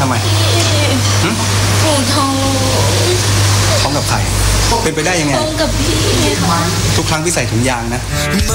ทำไมหึหนูท้องท้องกับใครเป็นไปได้ยังไงท้องกับพี่ค่ะทุกครั้งที่ใส่ถุงยางนะ